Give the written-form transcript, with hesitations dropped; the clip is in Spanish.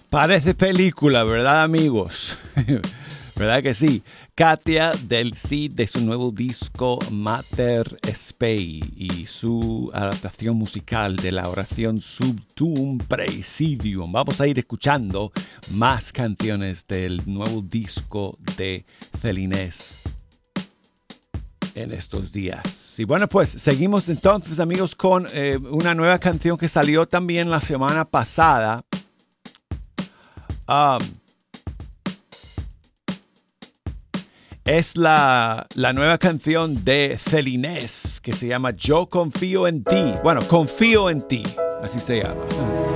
Parece película, ¿verdad, amigos? ¿Verdad que sí? Katia Del Cid de su nuevo disco Mater Spei y su adaptación musical de la oración Sub Tuum Praesidium. Vamos a ir escuchando más canciones del nuevo disco de Celines en estos días. Y bueno, pues seguimos entonces, amigos, con una nueva canción que salió también la semana pasada. Es la nueva canción de Celines que se llama Yo Confío en Ti. Bueno, Confío en Ti, así se llama.